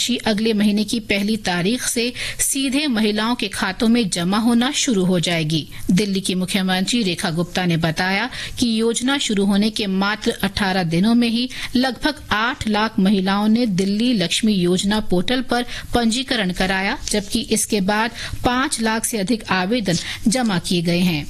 राशि अगले महीने की 1 तारीख से सीधे महिलाओं के खातों में जमा होना शुरू हो जाएगी। दिल्ली की मुख्यमंत्री रेखा गुप्ता ने बताया कि योजना शुरू होने के मात्र 18 दिनों में ही लगभग 8 लाख महिलाओं ने दिल्ली लक्ष्मी योजना पोर्टल पर पंजीकरण कराया, जबकि इसके बाद 5 लाख से अधिक आवेदन जमा किए गए हैं।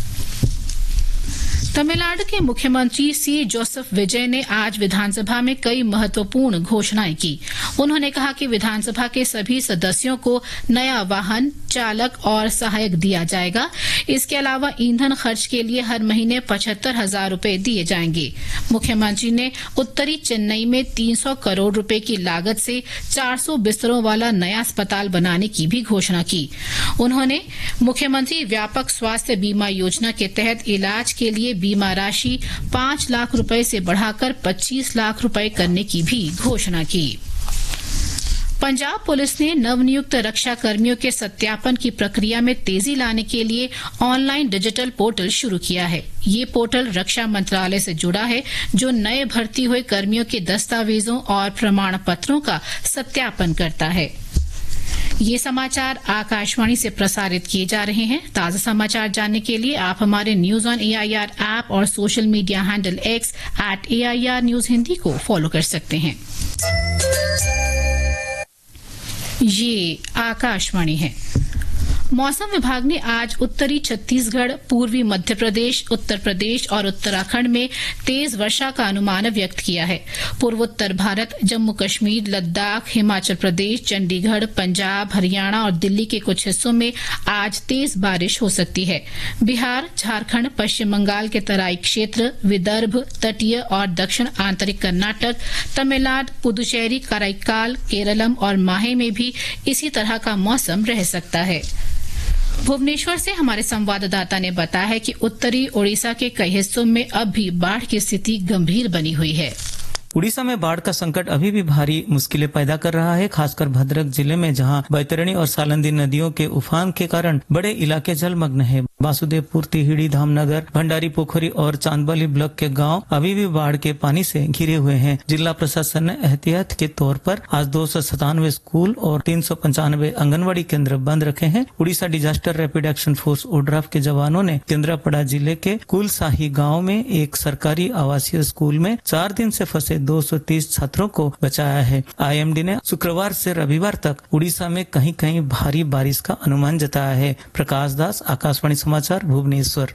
तमिलनाडु के मुख्यमंत्री सी जोसेफ विजय ने आज विधानसभा में कई महत्वपूर्ण घोषणाएं की। उन्होंने कहा कि विधानसभा के सभी सदस्यों को नया वाहन, चालक और सहायक दिया जाएगा। इसके अलावा ईंधन खर्च के लिए हर महीने 75,000 रूपये दिए जाएंगे। मुख्यमंत्री ने उत्तरी चेन्नई में 300 करोड़ रुपए की लागत से 400 बिस्तरों वाला नया अस्पताल बनाने की भी घोषणा की। उन्होंने मुख्यमंत्री व्यापक स्वास्थ्य बीमा योजना के तहत इलाज के लिए बीमा राशि 5 लाख रुपए से बढ़ाकर 25 लाख रुपए करने की भी घोषणा की। पंजाब पुलिस ने नवनियुक्त रक्षा कर्मियों के सत्यापन की प्रक्रिया में तेजी लाने के लिए ऑनलाइन डिजिटल पोर्टल शुरू किया है। ये पोर्टल रक्षा मंत्रालय से जुड़ा है, जो नए भर्ती हुए कर्मियों के दस्तावेजों और प्रमाण पत्रों का सत्यापन करता है। ये समाचार आकाशवाणी से प्रसारित किए जा रहे हैं। ताजा समाचार जानने के लिए आप हमारे न्यूज ऑन AIR ऐप और social media handle X @AIR news Hindi को फॉलो कर सकते हैं। ये आकाशवाणी है। मौसम विभाग ने आज उत्तरी छत्तीसगढ़, पूर्वी मध्य प्रदेश, उत्तर प्रदेश और उत्तराखंड में तेज वर्षा का अनुमान व्यक्त किया है। पूर्वोत्तर भारत, जम्मू कश्मीर, लद्दाख, हिमाचल प्रदेश, चंडीगढ़, पंजाब, हरियाणा और दिल्ली के कुछ हिस्सों में आज तेज बारिश हो सकती है। बिहार, झारखंड, पश्चिम बंगाल के तराई क्षेत्र, विदर्भ, तटीय और दक्षिण आंतरिक कर्नाटक, तमिलनाडु, पुदुचेरी, कराईकाल, केरलम और माहे में भी इसी तरह का मौसम रह सकता है। भुवनेश्वर से हमारे संवाददाता ने बताया है कि उत्तरी ओडिशा के कई हिस्सों में अब भी बाढ़ की स्थिति गंभीर बनी हुई है। उड़ीसा में बाढ़ का संकट अभी भी भारी मुश्किलें पैदा कर रहा है, खासकर भद्रक जिले में, जहां बैतरणी और सालंदी नदियों के उफान के कारण बड़े इलाके जलमग्न है। वासुदेवपुर, तिहिड़ी, धामनगर, भंडारी पोखरी और चांदबली ब्लॉक के गांव अभी भी बाढ़ के पानी से घिरे हुए हैं। जिला प्रशासन ने एहतियात के तौर पर आज 297 स्कूल और 395 आंगनबाड़ी केंद्र बंद रखे हैं। Orissa disaster rapid action force ODRAF के जवानों ने केंद्रापड़ा जिले के कुलसाही गाँव में एक सरकारी आवासीय स्कूल में 4 दिन से फंसे 230 छात्रों को बचाया है। IMD ने शुक्रवार से रविवार तक उड़ीसा में कहीं कहीं भारी बारिश का अनुमान जताया है। प्रकाश दास, आकाशवाणी समाचार, भुवनेश्वर।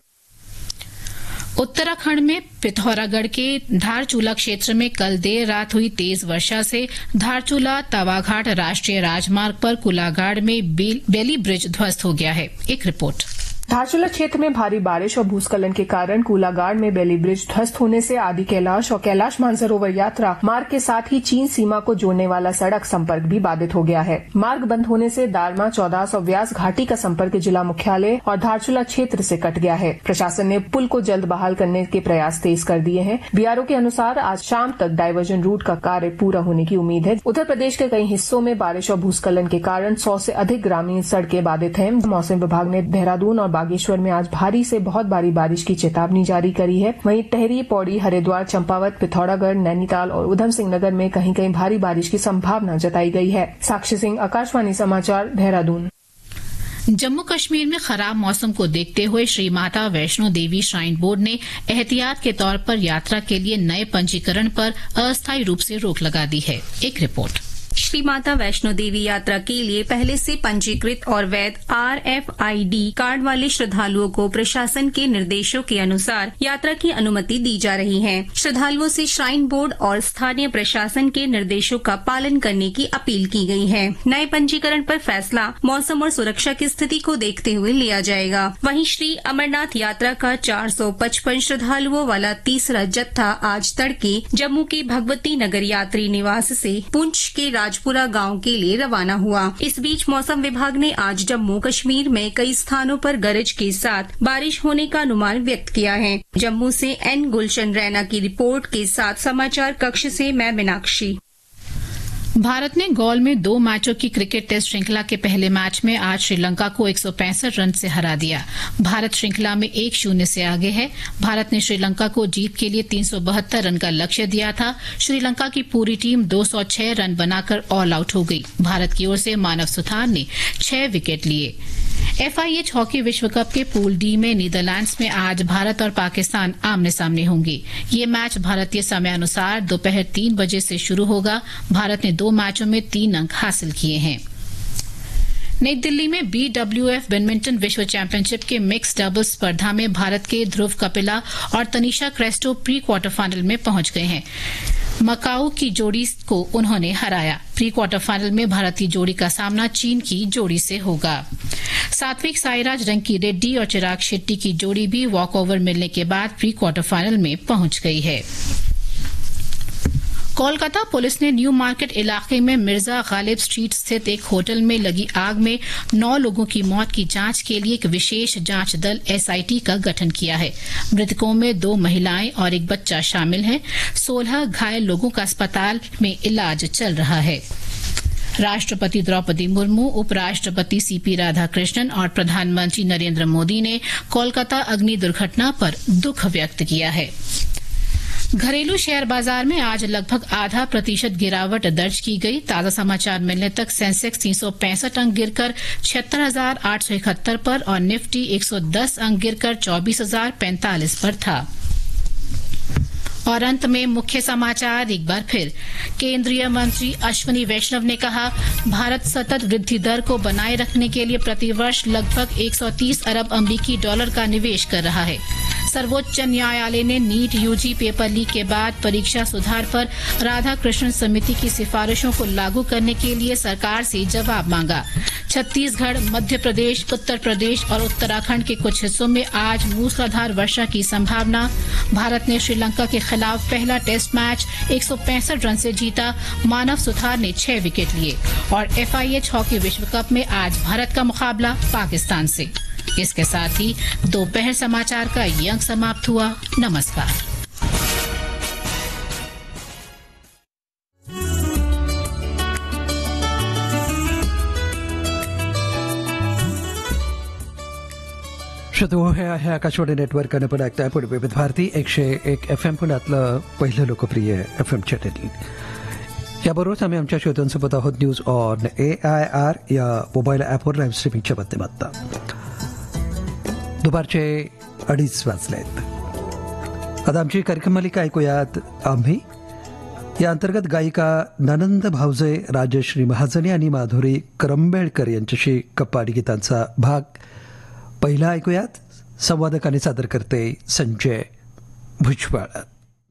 उत्तराखंड में पिथौरागढ़ के धारचूला क्षेत्र में कल देर रात हुई तेज वर्षा से धारचूला तवाघाट राष्ट्रीय राजमार्ग पर कुलागाड़ में बेली ब्रिज ध्वस्त हो गया है। एक रिपोर्ट। धारचूला क्षेत्र में भारी बारिश और भूस्खलन के कारण कुलागाड़ में बेली ब्रिज ध्वस्त होने से आदि कैलाश और कैलाश मानसरोवर यात्रा मार्ग के साथ ही चीन सीमा को जोड़ने वाला सड़क संपर्क भी बाधित हो गया है। मार्ग बंद होने से दारमा, चौदास और व्यास घाटी का संपर्क जिला मुख्यालय और धारचूला क्षेत्र से कट गया है। प्रशासन ने पुल को जल्द बहाल करने के प्रयास तेज कर दिए हैं। BRO के अनुसार आज शाम तक डायवर्जन रूट का कार्य पूरा होने की उम्मीद है। उत्तर प्रदेश के कई हिस्सों में बारिश और भूस्खलन के कारण 100 से अधिक ग्रामीण सड़कें बाधित हैं। मौसम विभाग ने देहरादून और बागेश्वर में आज भारी से बहुत भारी बारिश की चेतावनी जारी करी है। वहीं टिहरी, पौड़ी, हरिद्वार, चंपावत, पिथौरागढ़, नैनीताल और उधम सिंह नगर में कहीं कहीं भारी बारिश की संभावना जताई गई है। साक्षी सिंह, आकाशवाणी समाचार, देहरादून। जम्मू कश्मीर में खराब मौसम को देखते हुए श्री माता वैष्णो देवी श्राइन बोर्ड ने एहतियात के तौर पर यात्रा के लिए नए पंजीकरण पर अस्थायी रूप से रोक लगा दी है। एक रिपोर्ट। श्री माता वैष्णो देवी यात्रा के लिए पहले से पंजीकृत और वैध RFID कार्ड वाले श्रद्धालुओं को प्रशासन के निर्देशों के अनुसार यात्रा की अनुमति दी जा रही है। श्रद्धालुओं से श्राइन बोर्ड और स्थानीय प्रशासन के निर्देशों का पालन करने की अपील की गई है। नए पंजीकरण पर फैसला मौसम और सुरक्षा की स्थिति को देखते हुए लिया जाएगा। वहीं श्री अमरनाथ यात्रा का 455 श्रद्धालुओं वाला तीसरा जत्था आज तड़के जम्मू के भगवती नगर यात्री निवास से पुंछ के राजपुरा गांव के लिए रवाना हुआ। इस बीच मौसम विभाग ने आज जम्मू कश्मीर में कई स्थानों पर गरज के साथ बारिश होने का अनुमान व्यक्त किया है। जम्मू से N गुलशन रैना की रिपोर्ट के साथ समाचार कक्ष से मैं मीनाक्षी। भारत ने गौल में 2 मैचों की क्रिकेट टेस्ट श्रृंखला के पहले मैच में आज श्रीलंका को 165 रन से हरा दिया। भारत श्रृंखला में 1-0 से आगे है। भारत ने श्रीलंका को जीत के लिए 372 रन का लक्ष्य दिया था। श्रीलंका की पूरी टीम 206 रन बनाकर ऑल आउट हो गई। भारत की ओर से मानव सुथार ने 6 विकेट लिए। FIH हॉकी विश्व कप के पूल डी में नीदरलैंड्स में आज भारत और पाकिस्तान आमने सामने होंगे। ये मैच भारतीय समय अनुसार दोपहर 3 बजे से शुरू होगा। भारत ने 2 मैचों में 3 अंक हासिल किए हैं। नई दिल्ली में BWF बैडमिंटन विश्व चैंपियनशिप के मिक्स डबल्स स्पर्धा में भारत के ध्रुव कपिला और Tanisha Crasto pre quarter final में पहुंच गए हैं। मकाऊ की जोड़ी को उन्होंने हराया। प्री क्वार्टर फाइनल में भारतीय जोड़ी का सामना चीन की जोड़ी से होगा। सात्विक साईराज रंकी रेड्डी और चिराग शेट्टी की जोड़ी भी वॉकओवर मिलने के बाद प्री क्वार्टर फाइनल में पहुंच गई है। कोलकाता पुलिस ने न्यू मार्केट इलाके में मिर्जा गालिब स्ट्रीट स्थित एक होटल में लगी आग में 9 लोगों की मौत की जांच के लिए एक विशेष जांच दल SIT का गठन किया है। मृतकों में 2 महिलाएं और एक बच्चा शामिल है। 16 घायल लोगों का अस्पताल में इलाज चल रहा है। राष्ट्रपति द्रौपदी मुर्मू, उपराष्ट्रपति CP राधाकृष्णन और प्रधानमंत्री नरेंद्र मोदी ने कोलकाता अग्नि दुर्घटना पर दुख व्यक्त किया है। घरेलू शेयर बाजार में आज लगभग 0.5% गिरावट दर्ज की गई। ताजा समाचार मिलने तक सेंसेक्स 365 अंक गिरकर 76,871 पर और निफ्टी 110 अंक गिरकर 24,045 पर था। और अंत में मुख्य समाचार एक बार फिर। केंद्रीय मंत्री अश्विनी वैष्णव ने कहा, भारत सतत वृद्धि दर को बनाए रखने के लिए प्रतिवर्ष लगभग 130 अरब अमेरिकी डॉलर का निवेश कर रहा है। सर्वोच्च न्यायालय ने नीट UG पेपर लीक के बाद परीक्षा सुधार पर राधाकृष्णन समिति की सिफारिशों को लागू करने के लिए सरकार से जवाब मांगा। छत्तीसगढ़, मध्य प्रदेश, उत्तर प्रदेश और उत्तराखंड के कुछ हिस्सों में आज मूसलाधार वर्षा की संभावना। भारत ने श्रीलंका के खिलाफ पहला टेस्ट मैच 165 रन से जीता। मानव सुथार ने 6 विकेट लिए। और FIH हॉकी विश्व कप में आज भारत का मुकाबला पाकिस्तान से। इसके साथ ही दोपहर समाचार का ये अंक समाप्त हुआ। नमस्कार। श्रोतो, हे आहे आकाशवाणी नेटवर्क आणि पण ऐकताय पुणे विविध भारती 101 FM पुण्यातलं पहिलं लोकप्रिय FM चॅनेल. याबरोबरच आम्ही आमच्या श्रोत्यांसोबत आहोत न्यूज ऑन AIR या मोबाईल ॲपवर लाईव्ह स्ट्रीमिंगच्या माध्यमातून. दुपारचे 2:30 वाजलेत. आता आमची कार्यक्रम मालिका ऐकूयात आम्ही. या अंतर्गत गायिका ननंद भावजे, राजश्री महाजनी आणि माधुरी करंबेळकर यांच्याशी गप्पा आणि गीतांचा भाग पहिला ऐकूयात. संवादकाने सादर करते संजय भुजबळ.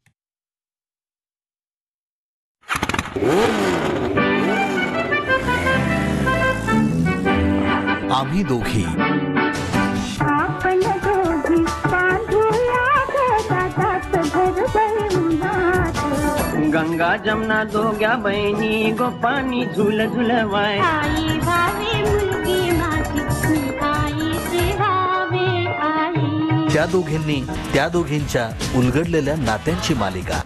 आम्ही दोघी गंगा जमुना दोघ्या बहिणी गो पाणी झुल झुलवाय. त्या दोघींनी त्या दोघींच्या उलगडलेल्या नात्यांची मालिका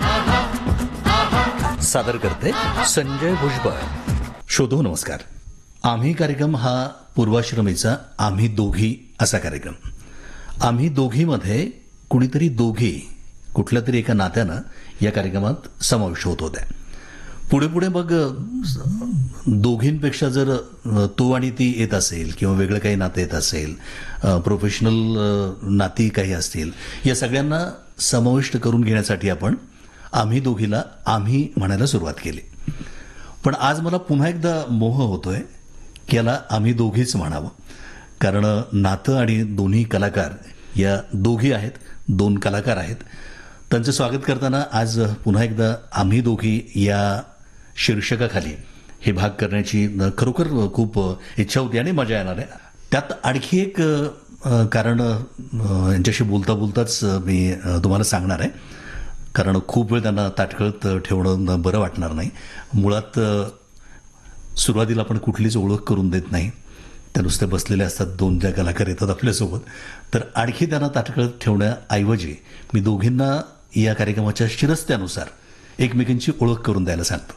सादर करते संजय भुजबळ. श्रोतो नमस्कार. आम्ही कार्यक्रम हा पूर्वाश्रमीचा आम्ही दोघी असा कार्यक्रम. आम्ही दोघीमध्ये कुणीतरी दोघी कुठल्या तरी एका नात्यानं या कार्यक्रमात समावेश होत होत्या. पुढे पुढे मग दोघींपेक्षा जर तू आणि ती येत असेल किंवा वेगळं काही नातं येत असेल, प्रोफेशनल नाती काही असतील, या सगळ्यांना समाविष्ट करून घेण्यासाठी आपण आम्ही दोघीला आम्ही म्हणायला सुरुवात केली. पण आज मला पुन्हा एकदा मोह होतोय की याला आम्ही दोघीच म्हणावं, कारण नातं आणि दोन्ही कलाकार या दोघी आहेत, 2 कलाकार आहेत. त्यांचं स्वागत करताना आज पुन्हा एकदा आम्ही दोघी या शीर्षकाखाली हे भाग करण्याची खरोखर खूप इच्छा होती आणि मजा येणार आहे. त्यात आणखी एक कारण यांच्याशी बोलता बोलताच मी तुम्हाला सांगणार आहे, कारण खूप वेळ त्यांना ताटकळत ठेवणं बरं वाटणार नाही. मुळात सुरुवातीला आपण कुठलीच ओळख करून देत नाही, त्या नुसते बसलेले असतात. 2 ज्या कलाकार येतात आपल्यासोबत, तर आणखी त्यांना ताटकळत ठेवण्याऐवजी मी दोघींना या कार्यक्रमाच्या शिरस्त्यानुसार एकमेकांची ओळख करून द्यायला सांगतो.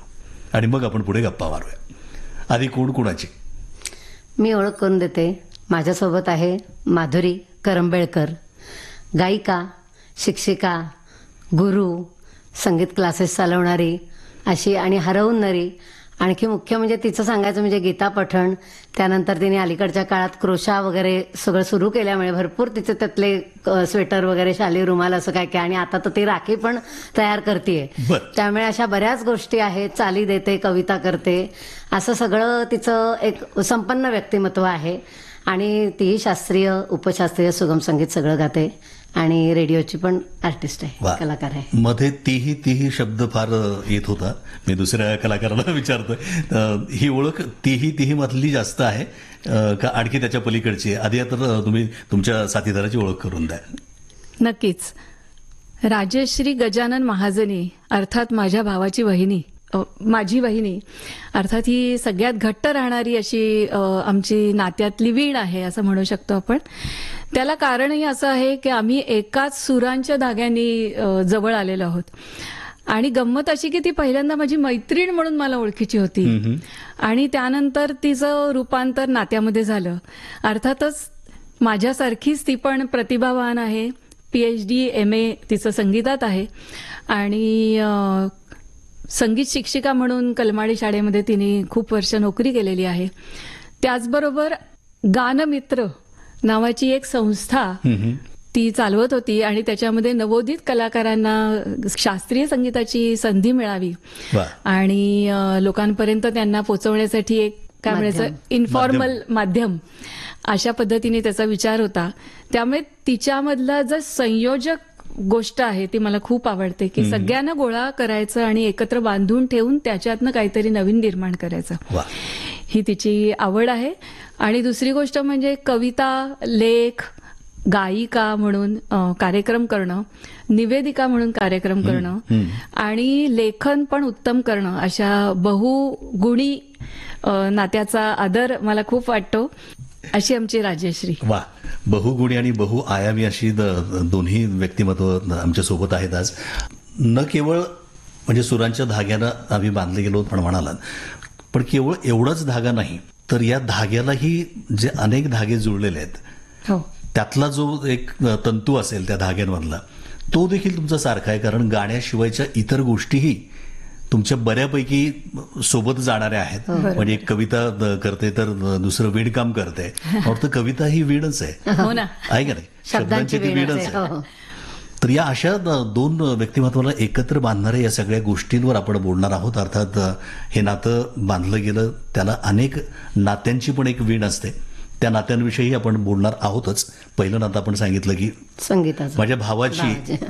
आणि मग आपण पुढे गप्पा मारूया. आधी कोण कोणाची? मी ओळख करून देते. माझ्यासोबत आहे माधुरी करंबेळकर, गायिका, शिक्षिका, गुरु, संगीत क्लासेस चालवणारी अशी आणि हरवणारी. आणखी मुख्य म्हणजे तिचं सांगायचं म्हणजे गीता पठण. त्यानंतर तिने अलीकडच्या काळात क्रोशा वगैरे सगळं सुरू केल्यामुळे भरपूर तिचे त्यातले स्वेटर वगैरे, शाली, रुमाल असं काय काय, आणि आता तर ती राखी पण तयार करतेय. त्यामुळे अशा बऱ्याच गोष्टी आहेत. चाली देते, कविता करते, असं सगळं तिचं एक संपन्न व्यक्तिमत्व आहे. आणि तीही शास्त्रीय, उपशास्त्रीय, सुगम संगीत सगळं गाते आणि रेडिओची पण आर्टिस्ट आहे, कलाकार आहे. मध्ये तीही शब्द फार येत होता. मी दुसऱ्या कलाकाराला विचारतोय, ही ओळख तीही मधली जास्त आहे का आणखी त्याच्या पलीकडची? आधी तर तुम्ही तुमच्या साथीदाराची ओळख करून द्या. नक्कीच. राजश्री गजानन महाजनी, अर्थात माझ्या भावाची वहिनी, माझी वहिनी, अर्थात ही सगळ्यात घट्ट राहणारी अशी आमची नात्यातली वीण आहे असं म्हणू शकतो आपण. त्याला कारणही असं आहे की आम्ही एकाच सुरांच्या धाग्यांनी जवळ आलेलो आहोत. आणि गंमत अशी की ती पहिल्यांदा माझी मैत्रीण म्हणून मला ओळखीची होती आणि त्यानंतर तिचं रूपांतर नात्यामध्ये झालं. अर्थातच माझ्यासारखीच ती पण प्रतिभावान आहे. PhD MA तिचं संगीतात आहे आणि संगीत शिक्षिका म्हणून कलमाडी शाळेमध्ये तिने खूप वर्ष नोकरी केलेली आहे. त्याचबरोबर गानमित्र नावाची एक संस्था ती चालवत होती आणि त्याच्यामध्ये नवोदित कलाकारांना शास्त्रीय संगीताची संधी मिळावी आणि लोकांपर्यंत त्यांना पोहोचवण्यासाठी एक काय म्हणायचं इन्फॉर्मल माध्यम, अशा पद्धतीने त्याचा विचार होता. त्यामुळे तिच्यामधला जो संयोजक गोष्ट आहे ती मला खूप आवडते की सगळ्यांना गोळा करायचं आणि एकत्र बांधून ठेवून त्याच्यातनं काहीतरी नवीन निर्माण करायचं, ही तिची आवड आहे. आणि दुसरी गोष्ट म्हणजे कविता, लेख, गायिका म्हणून कार्यक्रम करणं, निवेदिका म्हणून कार्यक्रम करणं आणि लेखन पण उत्तम करणं, अशा बहुगुणी नात्याचा आदर मला खूप वाटतो. अशी आमची राजश्री. वा, बहुगुणी आणि बहुआयामी अशी दोन्ही व्यक्तिमत्व आमच्या सोबत आहेत आज. न केवळ म्हणजे सुरांच्या धाग्यानं आम्ही बांधले गेलो पण म्हणालात, पण केवळ एवढाच धागा नाही तर या धाग्यालाही जे अनेक धागे जुळलेले आहेत त्यातला जो एक तंतू असेल त्या धाग्यांमधला तो देखील तुमचा सारखा आहे. कारण गाण्याशिवायच्या इतर गोष्टीही तुमच्या बऱ्यापैकी सोबत जाणाऱ्या आहेत. म्हणजे एक कविता करते तर दुसरं विणकाम करते, तर कविता ही विणच आहे का नाही, शब्दांची ती विणच आहे. तर या अशा दोन व्यक्तिमत्वाला एकत्र बांधणाऱ्या या सगळ्या गोष्टींवर आपण बोलणार आहोत. अर्थात हे नातं बांधलं गेलं त्याला अनेक नात्यांची पण एक विण असते, त्या नात्यांविषयी आपण बोलणार आहोतच. पहिलं नातं आपण सांगितलं की संगीताचं, माझ्या भावाची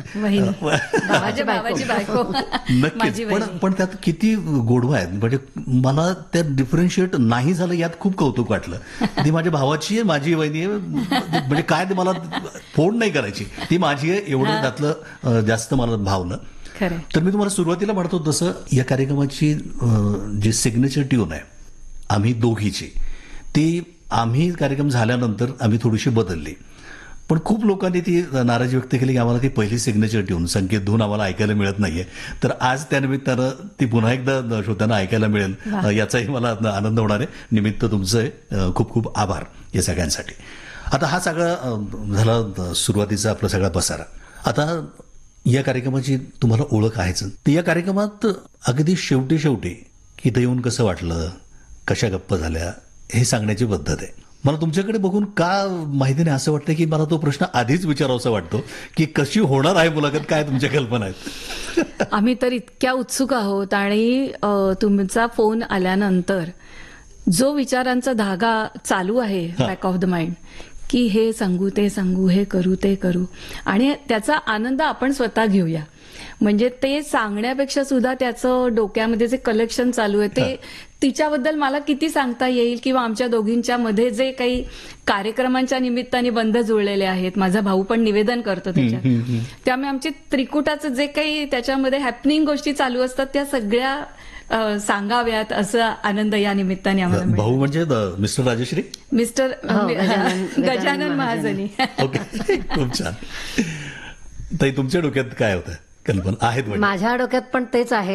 नक्कीच, पण त्यात किती गोडवा आहेत. म्हणजे मला त्यात डिफरन्शिएट नाही झालं यात खूप कौतुक वाटलं. ती माझ्या भावाची आहे, माझी वहिनी आहे, म्हणजे काय ते मला फोन नाही करायची, ती माझी आहे एवढं त्यातलं जास्त मला भावलं. तर मी तुम्हाला सुरुवातीला म्हणतो तसं या कार्यक्रमाची जी सिग्नेचर ट्यून आहे आम्ही दोघीची, ती आम्ही कार्यक्रम झाल्यानंतर आम्ही थोडीशी बदलली. पण खूप लोकांनी ती नाराजी व्यक्त केली की आम्हाला ती पहिली सिग्नेचर ट्यून संकेत धून आम्हाला ऐकायला मिळत नाहीये. तर आज त्यानिमित्तानं ती पुन्हा एकदा श्रोत्यांना ऐकायला मिळेल याचाही मला आनंद होणार आहे. निमित्त तुमचं खूप खूप आभार या सगळ्यांसाठी. आता हा सगळा झाला सुरुवातीचा आपला सगळा पसारा. आता या कार्यक्रमाची तुम्हाला ओळख आहेच, तर या कार्यक्रमात अगदी शेवटी की इथं येऊन कसं वाटलं, कशा गप्पा झाल्या, हे सांगण्याची पद्धत आहे. मला तुमच्याकडे बघून का माहिती नाही असं वाटतं की मला तो प्रश्न आधीच विचारावासा वाटतो की कशी होणार आहे मुलाखत, काय तुमच्या कल्पना आहेत? आम्ही तर इतक्या उत्सुक आहोत आणि तुमचा फोन आल्यानंतर जो विचारांचा धागा चालू आहे बॅक ऑफ द माइंड की हे सांगू ते सांगू, हे करू ते करू, आणि त्याचा आनंद आपण स्वतः घेऊया. म्हणजे ते सांगण्यापेक्षा सुद्धा त्याचं डोक्यामध्ये जे कलेक्शन चालू आहे ते तिच्याबद्दल मला किती सांगता येईल, किंवा आमच्या दोघींच्या मध्ये जे काही कार्यक्रमांच्या निमित्ताने बंध जुळलेले आहेत, माझा भाऊ पण निवेदन करतो त्याच्यात, त्यामुळे आमची त्रिकुटाचं जे काही त्याच्यामध्ये हॅपनिंग गोष्टी चालू असतात त्या सगळ्या सांगाव्यात असा आनंद या निमित्ताने आम्हाला. भाऊ म्हणजे मिस्टर राजश्री, मिस्टर गजानन महाजनी. ओके, खूप छान. ताई तुमच्या डोक्यात काय होतं कल्पना आहेत? माझ्या डोक्यात पण तेच आहे.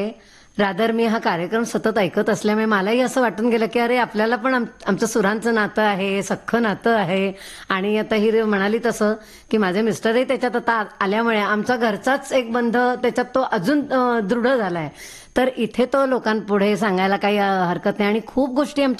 रादर मी हा कार्यक्रम सतत ऐकत असल्यामुळे मलाही असं वाटून गेलं की अरे आपल्याला पण आमचं सुरांचं नातं आहे, सख्खं नातं आहे. आणि आता ही म्हणाली तसं की माझे मिस्टरही त्याच्यात आता आल्यामुळे आमचा घरचाच एक बंध त्याच्यात तो अजून दृढ झालाय. तर इथे तो लोकांपुढे सांगायला काही हरकत नाही आणि खूप गोष्टी